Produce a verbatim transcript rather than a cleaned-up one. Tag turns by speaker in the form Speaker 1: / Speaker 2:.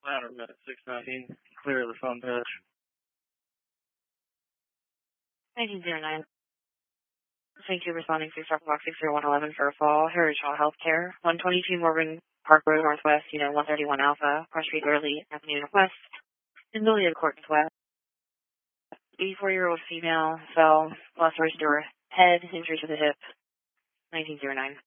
Speaker 1: Louder, minute six nineteen. Clear the phone patch.
Speaker 2: nineteen oh nine. Thank you for responding to Star Box six zero one one one for a fall. Heritage Hall Healthcare. one twenty-two Morgan Park Road Northwest, you know, one thirty-one Alpha, Cross Street Early Avenue Northwest, in Lilia Court West. eighty-four-year-old female fell, lost her to her head, injury to the hip. nineteen oh nine.